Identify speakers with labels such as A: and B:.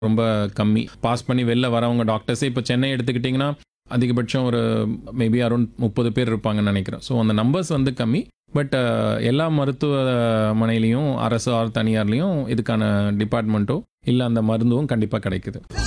A: ரொம்ப கம்மி. பாஸ் பண்ணி வெளில வரவங்க டாக்டர்ஸே இப்போ சென்னை எடுத்துக்கிட்டிங்கன்னா, அதிகபட்சம் ஒரு மேபி அரௌண்ட் 30 பேர் இருப்பாங்கன்னு நினைக்கிறேன். ஸோ அந்த நம்பர்ஸ் வந்து கம்மி. பட் எல்லா மருத்துவமனையிலயும் அரசு ஆர் தனியார்லயும் இதுக்கான டிபார்ட்மெண்ட்டோ, இல்ல அந்த மருந்தும் கண்டிப்பா கிடைக்குது.